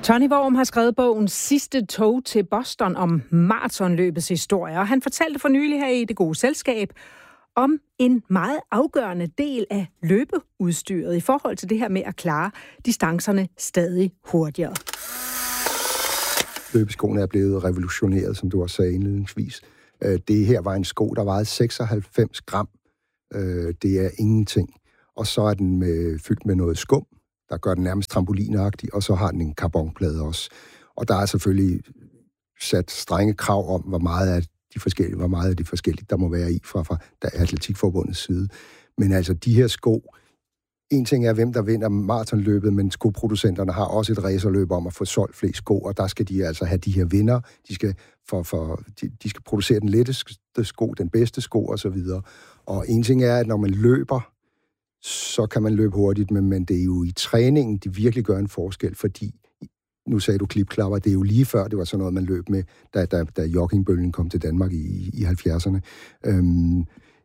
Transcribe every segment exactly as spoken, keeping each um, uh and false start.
Tony Worm har skrevet bogen Sidste tog til Boston om maratonløbets historie, og han fortalte for nylig her i Det Gode Selskab om en meget afgørende del af løbeudstyret i forhold til det her med at klare distancerne stadig hurtigere. Løbeskoene er blevet revolutioneret, som du også sagde indledningsvis. Det her var en sko, der vejede seksoghalvfems gram. Det er ingenting. Og så er den med, fyldt med noget skum, der gør den nærmest trampolinagtig, og så har den en carbonplade også. Og der er selvfølgelig sat strenge krav om, hvor meget af de forskellige, hvor meget af de forskellige, der må være i fra, fra der Atletikforbundets side. Men altså, de her sko, en ting er, hvem der vinder maratonløbet, men skoproducenterne har også et racerløb om at få solgt flest sko, og der skal de altså have de her vinder. De skal, for, for, de, de skal producere den letteste sko, den bedste sko osv. Og en ting er, at når man løber, så kan man løbe hurtigt, men, men det er jo i træningen, de virkelig gør en forskel, fordi, nu sagde du klipklapper, det er jo lige før, det var sådan noget, man løb med, da, da, da joggingbølgen kom til Danmark i, i halvfjerdserne. Øhm,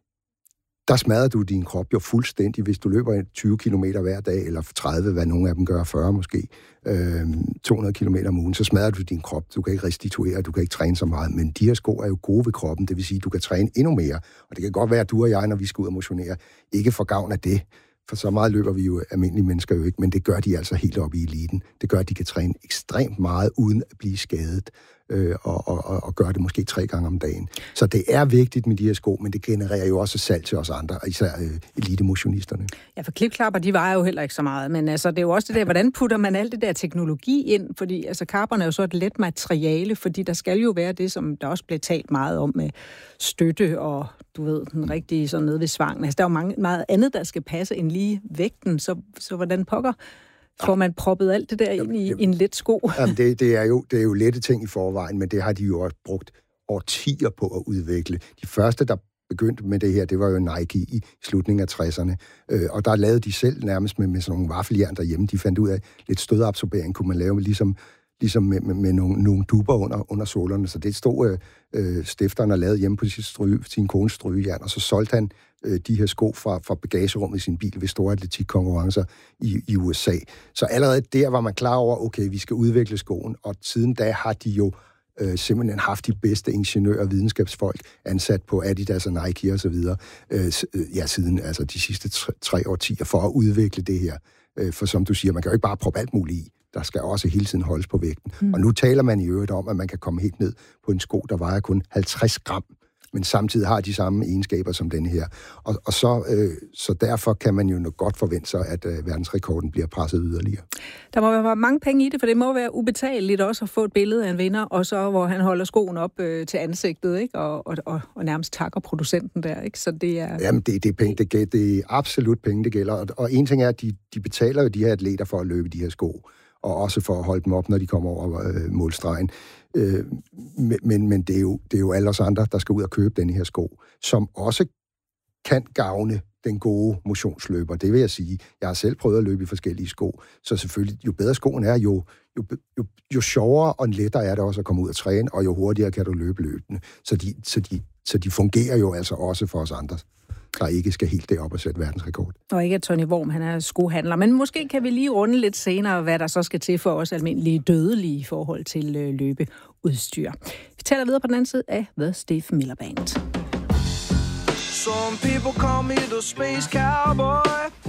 der smadrer du din krop jo fuldstændig, hvis du løber tyve kilometer hver dag, eller tredive, hvad nogle af dem gør, fyrre måske, øhm, to hundrede kilometer om ugen, så smadrer du din krop. Du kan ikke restituere, du kan ikke træne så meget, men de her sko er jo gode ved kroppen, det vil sige, at du kan træne endnu mere. Og det kan godt være, at du og jeg, når vi skal ud og motionere, ikke får gavn af det, for så meget løber vi jo almindelige mennesker jo ikke, men det gør de altså helt op i eliten. Det gør, at de kan træne ekstremt meget, uden at blive skadet, øh, og, og, og, og gøre det måske tre gange om dagen. Så det er vigtigt med de her sko, men det genererer jo også salg til os andre, især øh, elitemotionisterne. Ja, for klipklapper, de vejer jo heller ikke så meget, men altså, det er jo også det der, hvordan putter man alt det der teknologi ind, fordi altså, carbon er jo så et let materiale, fordi der skal jo være det, som der også bliver talt meget om med støtte og, du ved, den rigtige sådan nede ved svangen. Altså, der er jo mange, meget andet, der skal passe end lige vægten, så, så hvordan pokker får man proppet alt det der ind i, i en let sko? Jamen, det, det, er jo, det er jo lette ting i forvejen, men det har de jo også brugt årtier på at udvikle. De første, der begyndte med det her, det var jo Nike i slutningen af tresserne, øh, og der lavede de selv nærmest med, med sådan nogle vaffeljern derhjemme. De fandt ud af, lidt stødabsorbering kunne man lave ligesom ligesom med, med, med nogle, nogle duber under, under solerne. Så det stod øh, stifteren og lavede hjemme på sin, stryge, sin kones strygejern, og så solgte han øh, de her sko fra, fra bagagerummet i sin bil ved store atletikkonkurrencer i, i U S A. Så allerede der var man klar over, okay, vi skal udvikle skoen, og siden da har de jo øh, simpelthen haft de bedste ingeniører og videnskabsfolk ansat på Adidas og Nike og så videre, øh, ja, siden altså de sidste tre, tre årtier for at udvikle det her. Øh, for som du siger, man kan jo ikke bare proppe alt muligt i. Der skal også hele tiden holdes på vægten. Mm. Og nu taler man i øvrigt om, at man kan komme helt ned på en sko, der vejer kun halvtreds gram, men samtidig har de samme egenskaber som denne her. Og, og så, øh, så derfor kan man jo nok godt forvente sig, at øh, verdensrekorden bliver presset yderligere. Der må være mange penge i det, for det må være ubetaleligt også at få et billede af en vinder, og så hvor han holder skoen op øh, til ansigtet, ikke? Og, og, og, og nærmest takker producenten der, ikke? Så det er... Jamen, det, det er penge, det, det er absolut penge, det gælder. Og, og en ting er, at de, de betaler jo de her atleter for at løbe de her sko, og også for at holde dem op, når de kommer over øh, målstregen. Øh, men men det, er jo, det er jo alle os andre, der skal ud og købe den her sko, som også kan gavne den gode motionsløber. Det vil jeg sige. Jeg har selv prøvet at løbe i forskellige sko, så selvfølgelig, jo bedre skoen er, jo, jo, jo, jo sjovere og lettere er det også at komme ud og træne, og jo hurtigere kan du løbe løbende. Så de, så de, så de fungerer jo altså også for os andre, der ikke skal helt derop og sætte verdensrekord. Og ikke at Tony Worm, han er skohandler. Men måske kan vi lige runde lidt senere, hvad der så skal til for os almindelige dødelige i forhold til øh, løbeudstyr. Vi taler videre på den anden side af The Steve Miller Band. Some people call me the space cowboy.